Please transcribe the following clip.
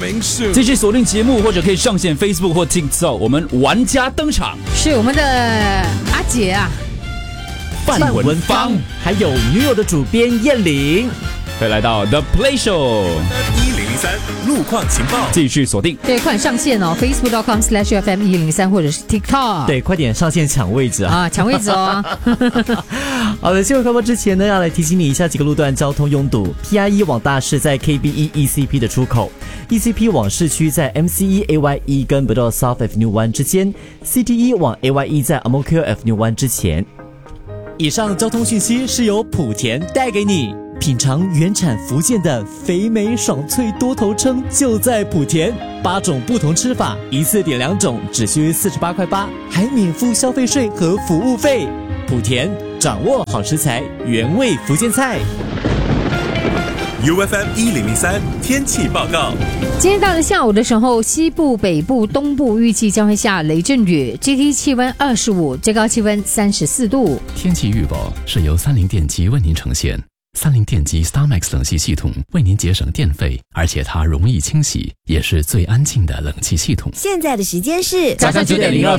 coming soon。 继续锁定节目，或者可以上线 Facebook 或 TikTok， 我们玩家登场， 是我们的阿姐啊， 范文芳， 还有女友的主编燕玲， 会来到 The Play Show 1003路况情报， 继续锁定。 对，快点上线哦 ，Facebook.com/FM103 或者是 TikTok。 对，快点上线抢位置啊！ 抢位置哦。 好的，新闻开播之前呢，要来提醒你一下几个路段交通拥堵。PRE 往大市在 KBE ECP 的出口，ECP 往市区在 MCE AYE 跟 Bedok South Avenue 1之间，CTE 往 AYE 在 Ang Mo Kio Avenue 1之前。以上交通讯息是由莆田带给你。品尝原产福建的肥美爽脆多头称就在莆田，8种不同吃法，一次点2种，只需48块8，还免付消费税和服务费。莆田掌握好食材，原味福建菜。 UFM 1003天气报告。 今天到了下午的时候，西部、北部、东部预计将会下雷阵雨，最低气温25，最高气温34度。 天气预报是由30电机为您呈现。30电机 StarMax 冷气系统为您节省电费，而且它容易清洗，也是最安静的冷气系统。 现在的时间是早上9:02